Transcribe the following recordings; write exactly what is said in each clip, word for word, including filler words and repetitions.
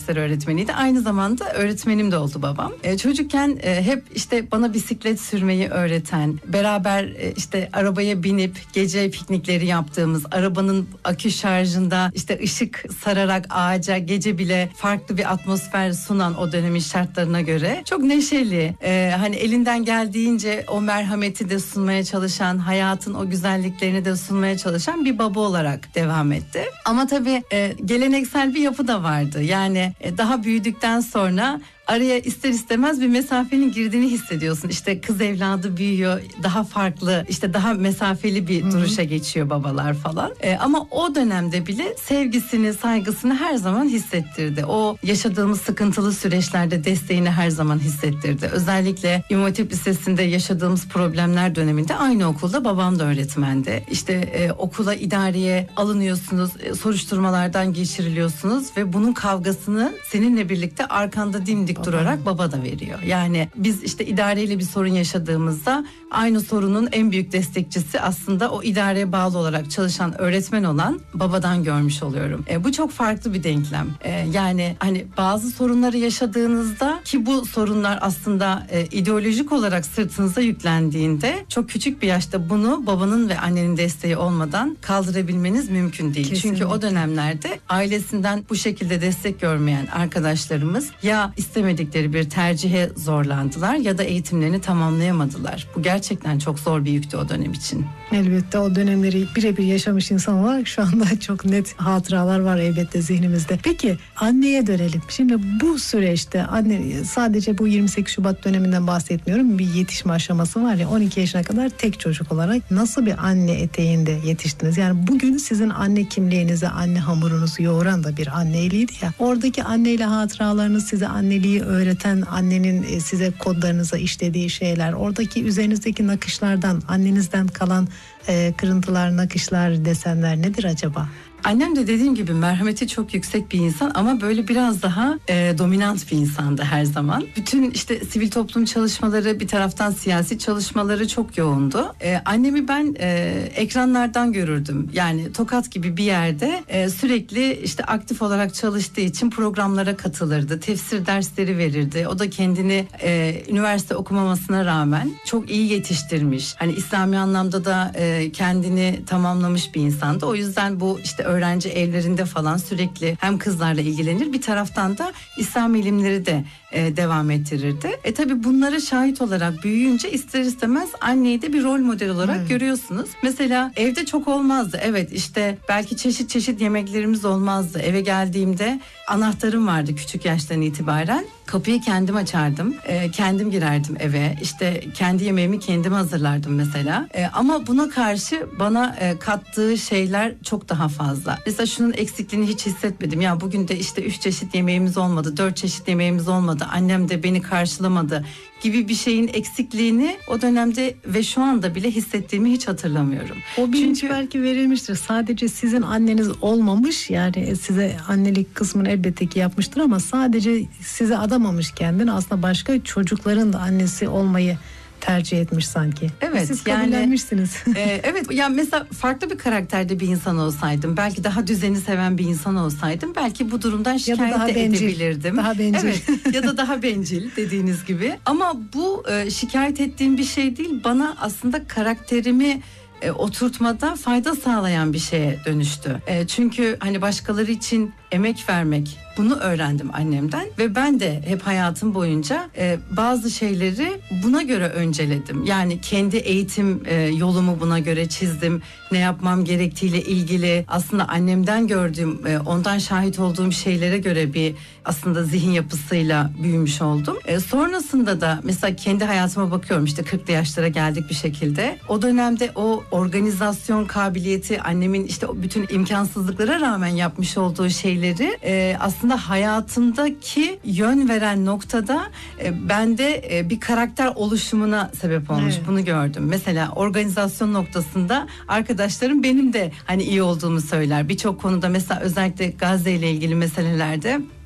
gösteri öğretmeniydi. Aynı zamanda öğretmenim de oldu babam. E, çocukken e, hep işte bana bisiklet sürmeyi öğreten, beraber e, işte arabaya binip gece piknikleri yaptığımız, arabanın akü şarjında işte ışık sararak ağaca gece bile farklı bir atmosfer sunan o dönemin şartlarına göre çok neşeli, e, hani elinden geldiğince o merhameti de sunmaya çalışan, hayatın o güzelliklerini de sunmaya çalışan bir baba olarak devam etti. Ama tabii e, geleneksel bir yapı da vardı. Yani e, daha büyüdükten sonra araya ister istemez bir mesafenin girdiğini hissediyorsun. İşte kız evladı büyüyor, daha farklı, işte daha mesafeli bir Hı-hı. duruşa geçiyor babalar falan. Ee, ama o dönemde bile sevgisini, saygısını her zaman hissettirdi. O yaşadığımız sıkıntılı süreçlerde desteğini her zaman hissettirdi. Özellikle İmam Hatip Lisesi'nde yaşadığımız problemler döneminde aynı okulda babam da öğretmendi. İşte e, okula, idareye alınıyorsunuz, e, soruşturmalardan geçiriliyorsunuz ve bunun kavgasını seninle birlikte arkanda dimdik durarak baba da veriyor. Yani biz işte idareyle bir sorun yaşadığımızda aynı sorunun en büyük destekçisi aslında o idareye bağlı olarak çalışan öğretmen olan babadan görmüş oluyorum. E, bu çok farklı bir denklem. E, yani hani bazı sorunları yaşadığınızda ki bu sorunlar aslında e, ideolojik olarak sırtınıza yüklendiğinde çok küçük bir yaşta bunu babanın ve annenin desteği olmadan kaldırabilmeniz mümkün değil. Kesinlikle. Çünkü o dönemlerde ailesinden bu şekilde destek görmeyen arkadaşlarımız ya istemedikleri bir tercihe zorlandılar ya da eğitimlerini tamamlayamadılar. Bu gerçekten çok zor bir yüktü o dönem için. Elbette o dönemleri birebir yaşamış insan olarak şu anda çok net hatıralar var elbette zihnimizde. Peki anneye dönelim. Şimdi bu süreçte anne, sadece bu yirmi sekiz Şubat döneminden bahsetmiyorum. Bir yetişme aşaması var ya, on iki yaşına kadar tek çocuk olarak nasıl bir anne eteğinde yetiştiniz? Yani bugün sizin anne kimliğinizi, anne hamurunuzu yoğuran da bir anneydi ya. Oradaki anneyle hatıralarınız, size anneliği öğreten, annenin size kodlarınıza işlediği şeyler, oradaki üzerinizdeki nakışlardan, annenizden kalan e, kırıntılar, nakışlar, desenler nedir acaba? Annem de dediğim gibi merhameti çok yüksek bir insan ama böyle biraz daha e, dominant bir insandı her zaman. Bütün işte sivil toplum çalışmaları, bir taraftan siyasi çalışmaları çok yoğundu. E, annemi ben e, ekranlardan görürdüm. Yani Tokat gibi bir yerde e, sürekli işte aktif olarak çalıştığı için programlara katılırdı. Tefsir dersleri verirdi. O da kendini e, üniversite okumamasına rağmen çok iyi yetiştirmiş. Hani İslami anlamda da e, kendini tamamlamış bir insandı. O yüzden bu işte öğrenci evlerinde falan sürekli hem kızlarla ilgilenir, bir taraftan da İslam ilimleri de e, devam ettirirdi. E tabii bunlara şahit olarak büyüyünce ister istemez anneyi de bir rol model olarak hmm. görüyorsunuz. Mesela evde çok olmazdı. Evet, işte belki çeşit çeşit yemeklerimiz olmazdı. Eve geldiğimde anahtarım vardı küçük yaştan itibaren. Kapıyı kendim açardım. E, kendim girerdim eve. İşte kendi yemeğimi kendim hazırlardım mesela. E, ama buna karşı bana e, kattığı şeyler çok daha fazla. Mesela şunun eksikliğini hiç hissetmedim. Ya bugün de işte üç çeşit yemeğimiz olmadı, dört çeşit yemeğimiz olmadı. Annem de beni karşılamadı gibi bir şeyin eksikliğini o dönemde ve şu anda bile hissettiğimi hiç hatırlamıyorum. O bilinç Çünkü... belki verilmiştir. Sadece sizin anneniz olmamış, yani size annelik kısmını elbette ki yapmıştır ama sadece size adamamış kendini, aslında başka çocukların da annesi olmayı tercih etmiş sanki. Evet, siz yani kabullenmişsiniz. e, evet, yani mesela farklı bir karakterde bir insan olsaydım, belki daha düzeni seven bir insan olsaydım, belki bu durumdan şikayet daha de bencil, edebilirdim. Daha bencil. Evet, ya da daha bencil dediğiniz gibi. Ama bu e, şikayet ettiğim bir şey değil, bana aslında karakterimi e, oturtmada fayda sağlayan bir şeye dönüştü. E, çünkü hani başkaları için emek vermek, bunu öğrendim annemden ve ben de hep hayatım boyunca e, bazı şeyleri buna göre önceledim. Yani kendi eğitim e, yolumu buna göre çizdim. Ne yapmam gerektiğiyle ilgili aslında annemden gördüğüm, e, ondan şahit olduğum şeylere göre bir aslında zihin yapısıyla büyümüş oldum. E, sonrasında da mesela kendi hayatıma bakıyorum, işte kırklı yaşlara geldik bir şekilde. O dönemde o organizasyon kabiliyeti, annemin işte o bütün imkansızlıklara rağmen yapmış olduğu şeyleri e, aslında hayatımdaki yön veren noktada e, bende e, bir karakter oluşumuna sebep olmuş. Evet. Bunu gördüm. Mesela organizasyon noktasında arkadaşlarım benim de hani iyi olduğumu söyler. Birçok konuda, mesela özellikle Gazze ile ilgili meselelerde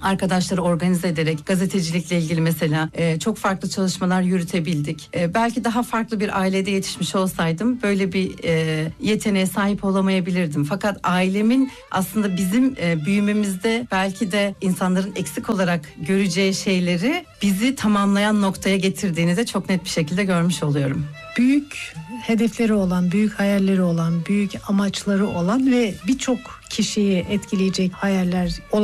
arkadaşları organize ederek gazetecilikle ilgili mesela e, çok farklı çalışmalar yürütebildik. E, belki daha farklı bir ailede yetişmiş olsaydım böyle bir e, yeteneğe sahip olamayabilirdim. Fakat ailemin aslında bizim e, büyümemizde belki de insanların eksik olarak göreceği şeyleri bizi tamamlayan noktaya getirdiğini de çok net bir şekilde görmüş oluyorum. Büyük hedefleri olan, büyük hayalleri olan, büyük amaçları olan ve birçok kişiyi etkileyecek hayaller olan